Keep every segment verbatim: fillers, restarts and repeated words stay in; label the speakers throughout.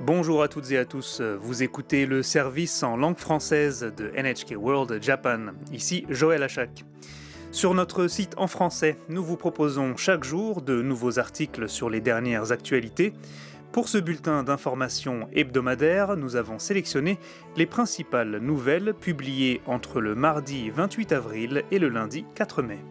Speaker 1: Bonjour à toutes et à tous, vous écoutez le service en langue française de N H K World Japan. Ici Joël Achak. Sur notre site en français, nous vous proposons chaque jour de nouveaux articles sur les dernières actualités. Pour ce bulletin d'information hebdomadaire, nous avons sélectionné les principales nouvelles publiées entre le mardi vingt-huit avril et le lundi quatre mai.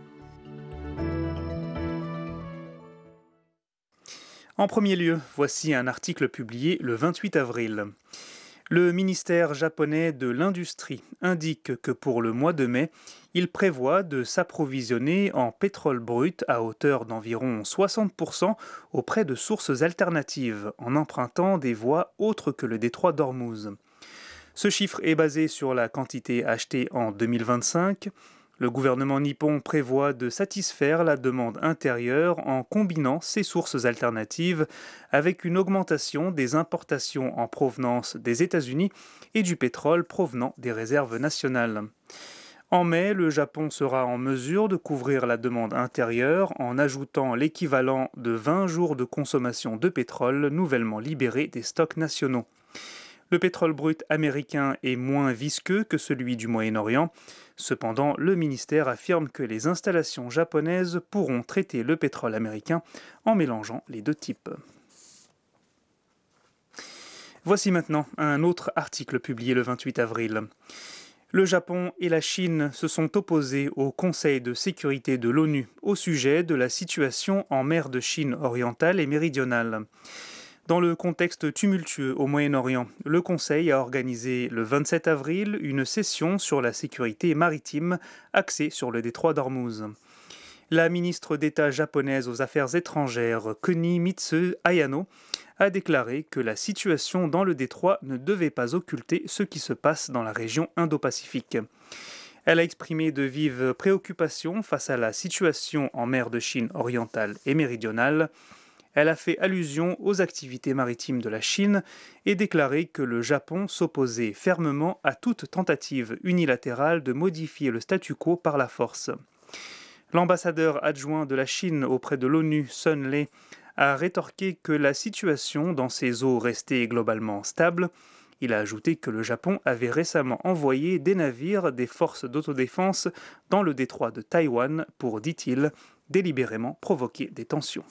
Speaker 1: En premier lieu, voici un article publié le vingt-huit avril. Le ministère japonais de l'Industrie indique que pour le mois de mai, il prévoit de s'approvisionner en pétrole brut à hauteur d'environ soixante pour cent auprès de sources alternatives en empruntant des voies autres que le détroit d'Ormuz. Ce chiffre est basé sur la quantité achetée en deux mille vingt-cinq. Le gouvernement nippon prévoit de satisfaire la demande intérieure en combinant ces sources alternatives avec une augmentation des importations en provenance des États-Unis et du pétrole provenant des réserves nationales. En mai, le Japon sera en mesure de couvrir la demande intérieure en ajoutant l'équivalent de vingt jours de consommation de pétrole nouvellement libérés des stocks nationaux. Le pétrole brut américain est moins visqueux que celui du Moyen-Orient. Cependant, le ministère affirme que les installations japonaises pourront traiter le pétrole américain en mélangeant les deux types. Voici maintenant un autre article publié le vingt-huit avril. Le Japon et la Chine se sont opposés au Conseil de sécurité de l'ONU au sujet de la situation en mer de Chine orientale et méridionale. Dans le contexte tumultueux au Moyen-Orient, le Conseil a organisé le vingt-sept avril une session sur la sécurité maritime axée sur le détroit d'Ormuz. La ministre d'État japonaise aux Affaires étrangères, Kunimitsu Ayano, a déclaré que la situation dans le détroit ne devait pas occulter ce qui se passe dans la région Indo-Pacifique. Elle a exprimé de vives préoccupations face à la situation en mer de Chine orientale et méridionale. Elle a fait allusion aux activités maritimes de la Chine et déclaré que le Japon s'opposait fermement à toute tentative unilatérale de modifier le statu quo par la force. L'ambassadeur adjoint de la Chine auprès de l'ONU, Sun Lei, a rétorqué que la situation dans ces eaux restait globalement stable. Il a ajouté que le Japon avait récemment envoyé des navires des forces d'autodéfense dans le détroit de Taïwan pour, dit-il, délibérément provoquer des tensions.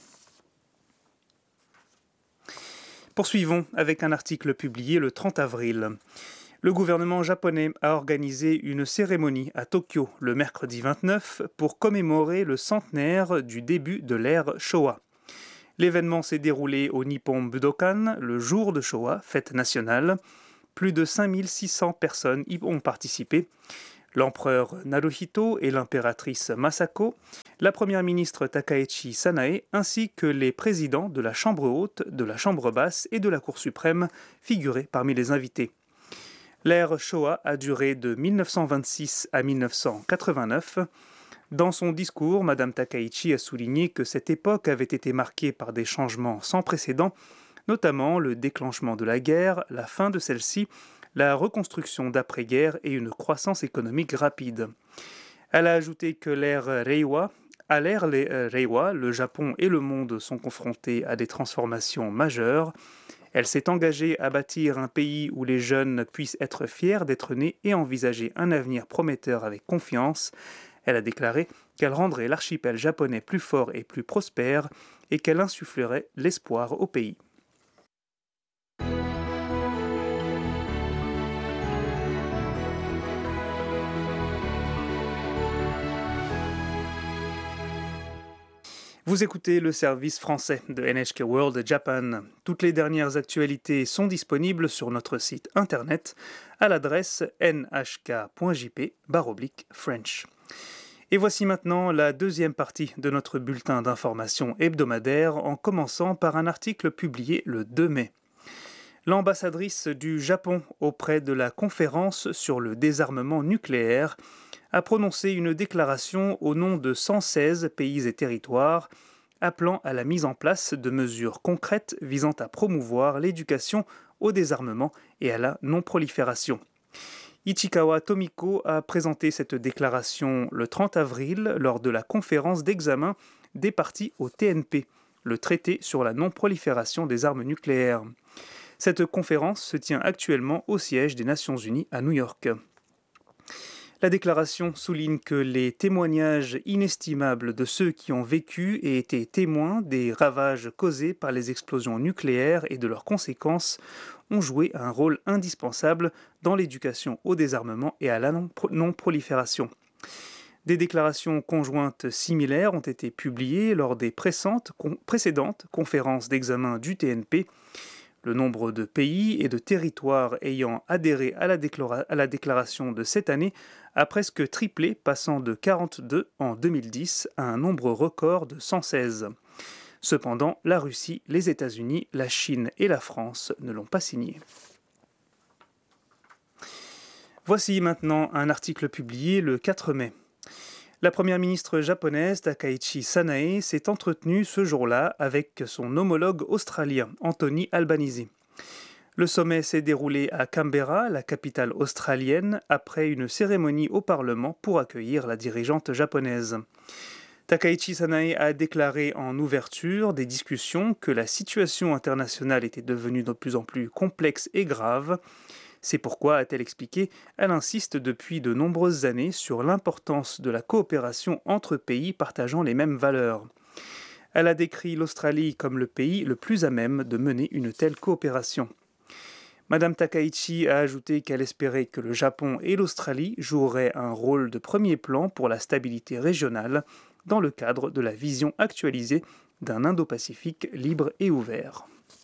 Speaker 1: Poursuivons avec un article publié le trente avril. Le gouvernement japonais a organisé une cérémonie à Tokyo le mercredi vingt-neuf pour commémorer le centenaire du début de l'ère Showa. L'événement s'est déroulé au Nippon Budokan le jour de Showa, fête nationale. Plus de cinq mille six cents personnes y ont participé. L'empereur Naruhito et l'impératrice Masako, la première ministre Takaichi Sanae, ainsi que les présidents de la Chambre haute, de la Chambre basse et de la Cour suprême figuraient parmi les invités. L'ère Showa a duré de mille neuf cent vingt-six à mille neuf cent quatre-vingt-neuf. Dans son discours, Madame Takaichi a souligné que cette époque avait été marquée par des changements sans précédent, notamment le déclenchement de la guerre, la fin de celle-ci, la reconstruction d'après-guerre et une croissance économique rapide. Elle a ajouté que l'ère Reiwa, à l'ère Reiwa, le Japon et le monde sont confrontés à des transformations majeures. Elle s'est engagée à bâtir un pays où les jeunes puissent être fiers d'être nés et envisager un avenir prometteur avec confiance. Elle a déclaré qu'elle rendrait l'archipel japonais plus fort et plus prospère et qu'elle insufflerait l'espoir au pays. Vous écoutez le service français de N H K World Japan. Toutes les dernières actualités sont disponibles sur notre site internet à l'adresse n h k point j p barre oblique French. Et voici maintenant la deuxième partie de notre bulletin d'information hebdomadaire en commençant par un article publié le deux mai. L'ambassadrice du Japon auprès de la conférence sur le désarmement nucléaire a prononcé une déclaration au nom de cent seize pays et territoires appelant à la mise en place de mesures concrètes visant à promouvoir l'éducation au désarmement et à la non-prolifération. Ichikawa Tomiko a présenté cette déclaration le trente avril lors de la conférence d'examen des parties au T N P, le traité sur la non-prolifération des armes nucléaires. Cette conférence se tient actuellement au siège des Nations Unies à New York. La déclaration souligne que les témoignages inestimables de ceux qui ont vécu et été témoins des ravages causés par les explosions nucléaires et de leurs conséquences ont joué un rôle indispensable dans l'éducation au désarmement et à la non-prolifération. Des déclarations conjointes similaires ont été publiées lors des précédentes conférences d'examen du T N P. Le nombre de pays et de territoires ayant adhéré à la, déclara- à la déclaration de cette année a presque triplé, passant de quarante-deux en deux mille dix à un nombre record de cent seize. Cependant, la Russie, les États-Unis, la Chine et la France ne l'ont pas signé. Voici maintenant un article publié le quatre mai. La première ministre japonaise Takaichi Sanae s'est entretenue ce jour-là avec son homologue australien Anthony Albanese. Le sommet s'est déroulé à Canberra, la capitale australienne, après une cérémonie au Parlement pour accueillir la dirigeante japonaise. Takaichi Sanae a déclaré en ouverture des discussions que la situation internationale était devenue de plus en plus complexe et grave. C'est pourquoi, a-t-elle expliqué, elle insiste depuis de nombreuses années sur l'importance de la coopération entre pays partageant les mêmes valeurs. Elle a décrit l'Australie comme le pays le plus à même de mener une telle coopération. Madame Takaichi a ajouté qu'elle espérait que le Japon et l'Australie joueraient un rôle de premier plan pour la stabilité régionale dans le cadre de la vision actualisée d'un Indo-Pacifique libre et ouvert.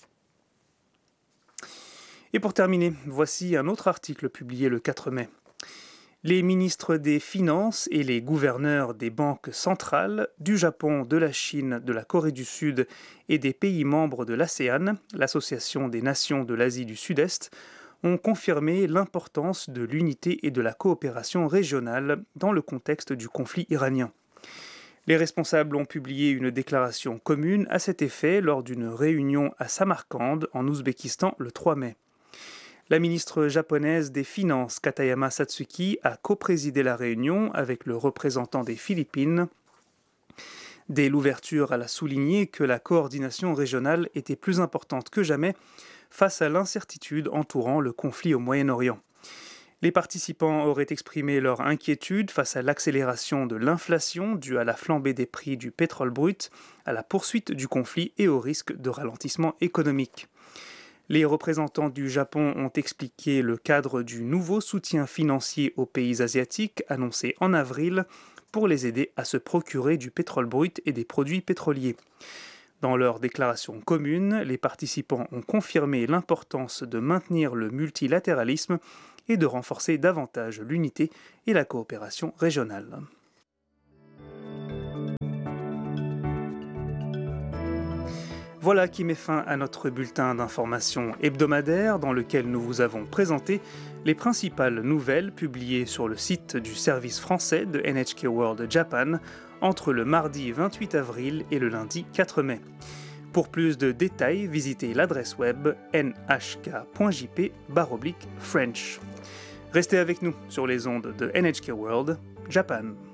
Speaker 1: Et pour terminer, voici un autre article publié le quatre mai. Les ministres des Finances et les gouverneurs des banques centrales du Japon, de la Chine, de la Corée du Sud et des pays membres de l'ASEAN, l'Association des Nations de l'Asie du Sud-Est, ont confirmé l'importance de l'unité et de la coopération régionale dans le contexte du conflit iranien. Les responsables ont publié une déclaration commune à cet effet lors d'une réunion à Samarcande, en Ouzbékistan, le trois mai. La ministre japonaise des Finances, Katayama Satsuki, a coprésidé la réunion avec le représentant des Philippines. Dès l'ouverture, elle a souligné que la coordination régionale était plus importante que jamais face à l'incertitude entourant le conflit au Moyen-Orient. Les participants auraient exprimé leur inquiétude face à l'accélération de l'inflation due à la flambée des prix du pétrole brut, à la poursuite du conflit et au risque de ralentissement économique. Les représentants du Japon ont expliqué le cadre du nouveau soutien financier aux pays asiatiques annoncé en avril pour les aider à se procurer du pétrole brut et des produits pétroliers. Dans leur déclaration commune, les participants ont confirmé l'importance de maintenir le multilatéralisme et de renforcer davantage l'unité et la coopération régionale. Voilà qui met fin à notre bulletin d'information hebdomadaire dans lequel nous vous avons présenté les principales nouvelles publiées sur le site du service français de N H K World Japan entre le mardi vingt-huit avril et le lundi quatre mai. Pour plus de détails, visitez l'adresse web n h k point j p slash french. Restez avec nous sur les ondes de N H K World Japan.